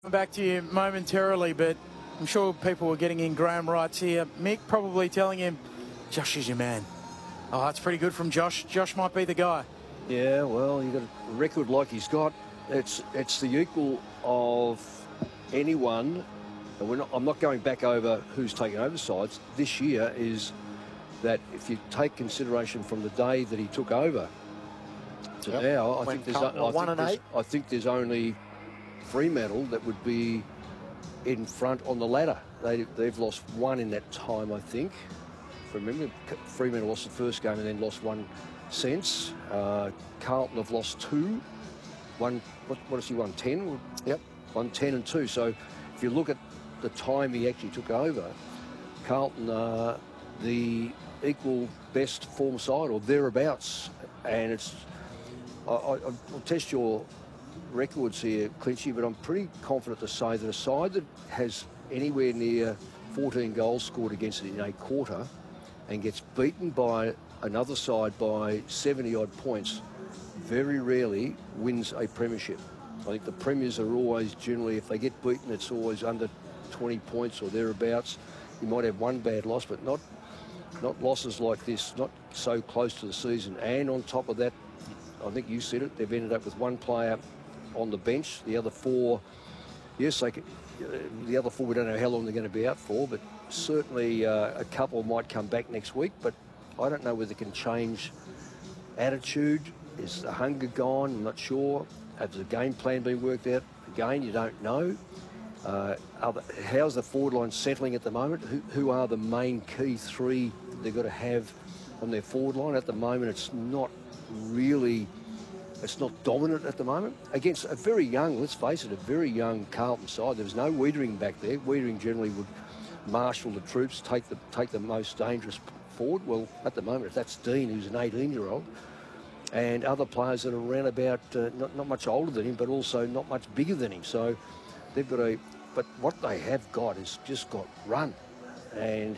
Back to you momentarily, but I'm sure people were getting in Graham Wright's here. Mick probably telling him, Josh is your man. Oh, that's pretty good from Josh. Josh might be the guy. Yeah, well, you got a record like he's got. It's the equal of anyone. And I'm not going back over who's taken over sides. This year is that if you take consideration from the day that he took over to now, I think there's only Fremantle that would be in front on the ladder. They've lost one in that time, I think. Remember, Fremantle lost the first game and then lost one since. Carlton have lost two. What has he won? 10? Yep. Won 10 and 2. So if you look at the time he actually took over, Carlton are the equal best form side or thereabouts. And it's I'll test your records here, Clinchy, but I'm pretty confident to say that a side that has anywhere near 14 goals scored against it in a quarter and gets beaten by another side by 70-odd points very rarely wins a premiership. I think the premiers are always generally, if they get beaten, it's always under 20 points or thereabouts. You might have one bad loss, but not losses like this, not so close to the season. And on top of that, I think you said it, they've ended up with one player on the bench. The other four, yes, the other four we don't know how long they're going to be out for, but certainly a couple might come back next week. But I don't know whether they can change attitude. Is the hunger gone? I'm not sure. Has the game plan been worked out? Again, you don't know. How's the forward line settling at the moment? Who are the main key three they've got to have on their forward line? At the moment, it's not dominant at the moment. Against a very young, let's face it, a very young Carlton side. There was no Wiedering back there. Wiedering generally would marshal the troops, take the most dangerous forward. Well, at the moment, that's Dean, who's an 18-year-old. And other players that are around about, not much older than him, but also not much bigger than him. So they've got but what they have got is just got run. And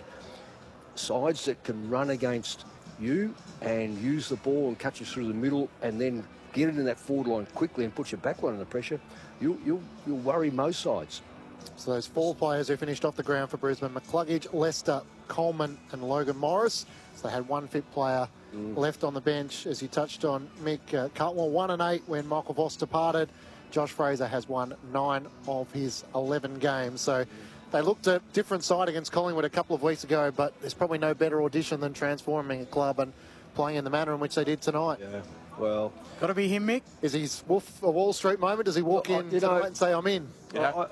sides that can run against you and use the ball and cut you through the middle and then get it in that forward line quickly and put your back line under pressure, you'll worry most sides. So those four players who finished off the ground for Brisbane: McCluggage, Lester, Coleman and Logan Morris. So they had one fit player left on the bench, as you touched on, Mick. Carlton 1-8 when Michael Voss departed. Josh Fraser has won 9 of his 11 games. So they looked at a different side against Collingwood a couple of weeks ago, but there's probably no better audition than transforming a club and playing in the manner in which they did tonight. Yeah, well... Got to be him, Mick. Is he Wolf of Wall Street moment? Does he walk in tonight and say, I'm in? Yeah.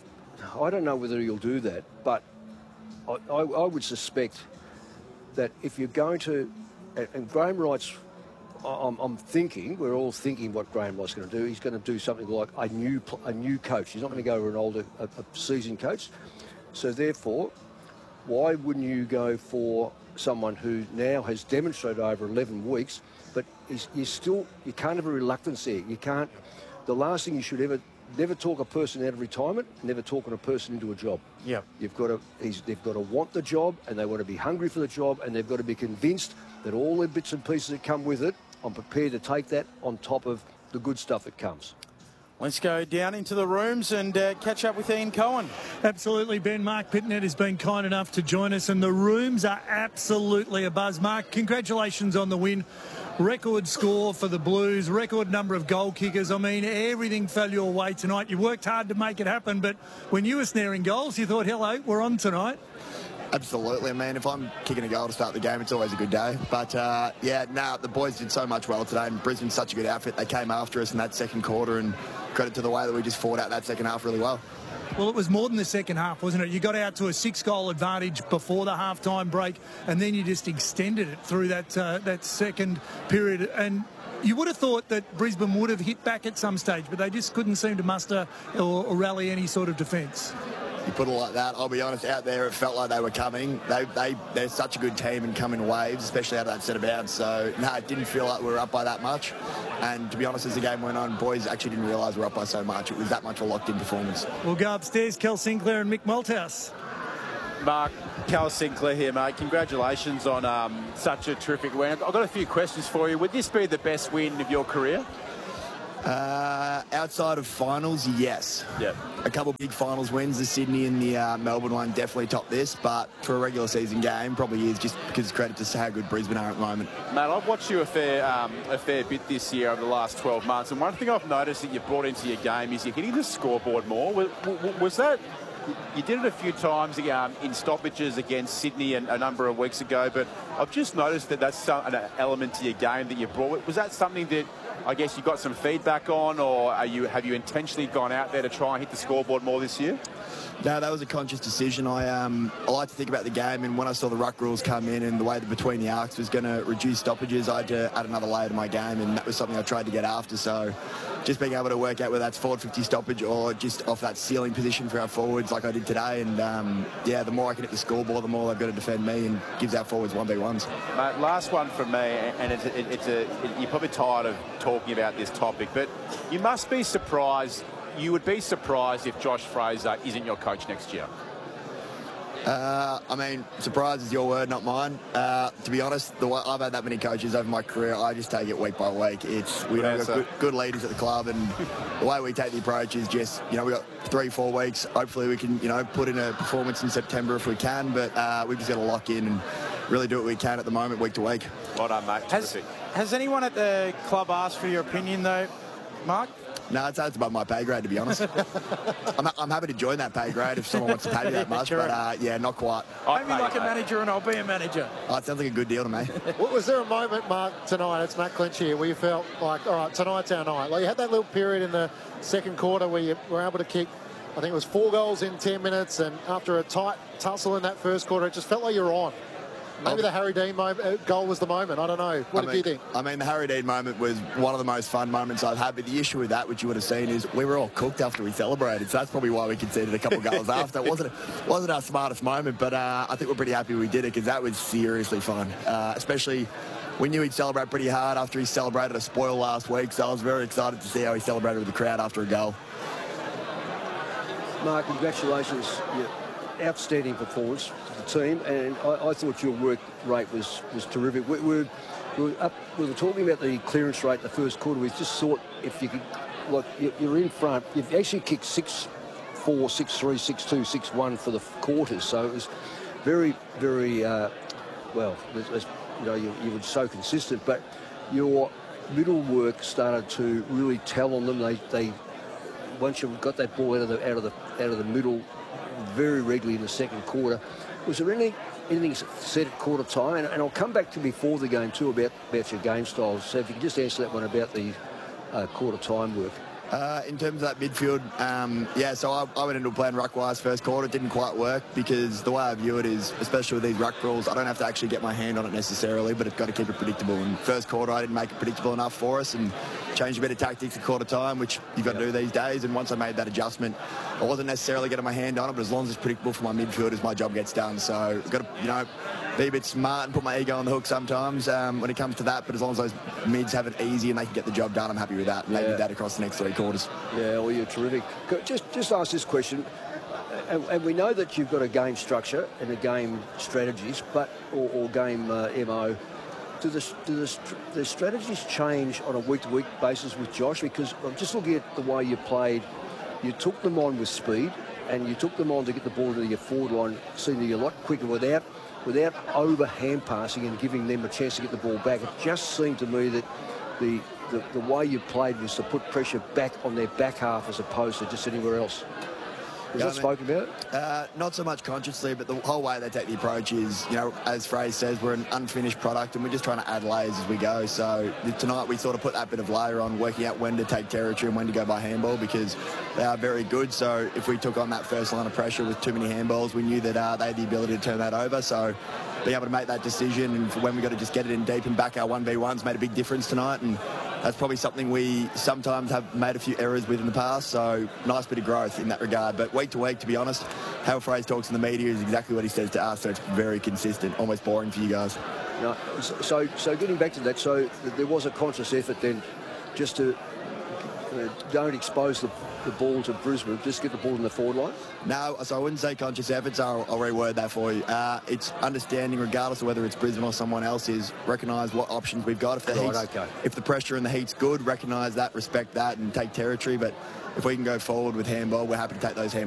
I don't know whether he'll do that, but I would suspect that if you're going to... And Graham Wright's... I'm thinking, we're all thinking what Graham Wright's going to do. He's going to do something like a new coach. He's not going to go with an older, a seasoned coach. So therefore, why wouldn't you go for someone who now has demonstrated over 11 weeks, but you can't have a reluctance there. You can't... The last thing you should never talk a person out of retirement, never talking a person into a job. Yeah. They've got to want the job, and they want to be hungry for the job, and they've got to be convinced that all the bits and pieces that come with it, I'm prepared to take that on top of the good stuff that comes. Let's go down into the rooms and catch up with Ian Cohen. Absolutely, Ben. Mark Pitnet has been kind enough to join us, and the rooms are absolutely abuzz. Mark, congratulations on the win. Record score for the Blues, record number of goal kickers. I mean, everything fell your way tonight. You worked hard to make it happen, but when you were snaring goals, you thought, hello, we're on tonight. Absolutely. I mean, if I'm kicking a goal to start the game, it's always a good day. But, the boys did so much well today, and Brisbane's such a good outfit. They came after us in that second quarter, and credit to the way that we just fought out that second half really well. Well, it was more than the second half, wasn't it? You got out to a 6-goal advantage before the half-time break, and then you just extended it through that second period. And you would have thought that Brisbane would have hit back at some stage, but they just couldn't seem to muster or rally any sort of defence. You put it like that, I'll be honest, out there it felt like they were coming. They're such a good team and come in waves, especially out of that set of bounds. So, no, it didn't feel like we were up by that much. And to be honest, as the game went on, boys actually didn't realise we were up by so much. It was that much of a locked-in performance. We'll go upstairs, Kel Sinclair and Mick Malthouse. Mark, Cal Sinclair here, mate. Congratulations on such a terrific win. I've got a few questions for you. Would this be the best win of your career? Outside of finals, yes. Yeah. A couple big finals wins, the Sydney and the Melbourne one definitely top this, but for a regular season game, probably is just because it's credit to how good Brisbane are at the moment. Mate, I've watched you a fair bit this year over the last 12 months, and one thing I've noticed that you've brought into your game is you're hitting the scoreboard more. Was that... You did it a few times in stoppages against Sydney a number of weeks ago, but I've just noticed that that's an element to your game that you brought. Was that something that I guess you got some feedback on, or have you intentionally gone out there to try and hit the scoreboard more this year? No, that was a conscious decision. I like to think about the game, and when I saw the ruck rules come in and the way that between the arcs was going to reduce stoppages, I had to add another layer to my game, and that was something I tried to get after. So just being able to work out whether that's forward 50 stoppage or just off that ceiling position for our forwards like I did today, and the more I can hit the scoreboard, the more they've got to defend me, and gives our forwards 1v1s. Mate, last one from me, and you're probably tired of talking about this topic, but you must be surprised. You would be surprised if Josh Fraser isn't your coach next year. I mean, surprise is your word, not mine. To be honest, I've had that many coaches over my career. I just take it week by week. We've got good leaders at the club, and the way we take the approach is just, we've got 3-4 weeks. Hopefully we can, put in a performance in September if we can, but we've just got to lock in and really do what we can at the moment, week to week. Well done, mate. Has anyone at the club asked for your opinion, though, Mark? No, it's above my pay grade, to be honest. I'm happy to join that pay grade if someone wants to pay me that much, but not quite. Maybe like a manager and I'll be a manager. Oh, it sounds like a good deal to me. Was there a moment, Mark, tonight, it's Matt Clinch here, where you felt like, all right, tonight's our night? Like, you had that little period in the second quarter where you were able to kick, I think it was 4 goals in 10 minutes, and after a tight tussle in that first quarter, it just felt like you were on. Maybe the Harry Dean goal was the moment. I don't know. What did you think? I mean, the Harry Dean moment was one of the most fun moments I've had. But the issue with that, which you would have seen, is we were all cooked after we celebrated. So that's probably why we conceded a couple of goals after. It wasn't our smartest moment, but I think we're pretty happy we did it, because that was seriously fun. Especially, we knew he'd celebrate pretty hard after he celebrated a spoil last week. So I was very excited to see how he celebrated with the crowd after a goal. Mark, congratulations. Outstanding performance to the team, and I thought your work rate was terrific. We were talking about the clearance rate in the first quarter. We just thought if you could, like, you're in front, you've actually kicked 6-4, 6-3, 6-2, 6-1 for the quarters, so it was very, very well. You were so consistent, but your middle work started to really tell on them. They once you got that ball out of the middle very regularly in the second quarter. Was there anything said at quarter time? And I'll come back to before the game too about your game styles. So if you can just answer that one about the quarter time work. In terms of that midfield, so I went into a plan ruck-wise first quarter. It didn't quite work, because the way I view it is, especially with these ruck rules, I don't have to actually get my hand on it necessarily, but it's got to keep it predictable. And first quarter, I didn't make it predictable enough for us, and changed a bit of tactics at quarter time, which you've got to do these days. And once I made that adjustment, I wasn't necessarily getting my hand on it, but as long as it's predictable for my midfielders, my job gets done. So I've got to, be a bit smart and put my ego on the hook sometimes when it comes to that. But as long as those mids have it easy and they can get the job done, I'm happy with that. And they did that across the next 3 quarters. Yeah, well, you're terrific. Just ask this question, and we know that you've got a game structure and a game strategies, or game MO. Do the strategies change on a week-to-week basis with Josh? Because I'm just looking at the way you played. You took them on with speed, and you took them on to get the ball to your forward line, seemingly a lot quicker without over hand passing and giving them a chance to get the ball back. It just seemed to me that the way you played was to put pressure back on their back half as opposed to just anywhere else. Was that spoken about? Not so much consciously, but the whole way they take the approach is, as Fraser says, we're an unfinished product, and we're just trying to add layers as we go. So tonight we sort of put that bit of layer on, working out when to take territory and when to go by handball, because they are very good. So if we took on that first line of pressure with too many handballs, we knew that they had the ability to turn that over. So being able to make that decision, and for when we got to just get it in deep and back our 1v1s made a big difference tonight. And that's probably something we sometimes have made a few errors with in the past, so nice bit of growth in that regard. But week to week, to be honest, how Fraser talks in the media is exactly what he says to us, so it's very consistent, almost boring for you guys. No, so getting back to that, so there was a conscious effort then just to don't expose the ball to Brisbane. Just get the ball in the forward line. No, so I wouldn't say conscious efforts. I'll reword that for you. It's understanding, regardless of whether it's Brisbane or someone else, is recognise what options we've got. If the pressure and the heat's good, recognise that, respect that, and take territory. But if we can go forward with handball, we're happy to take those handballs.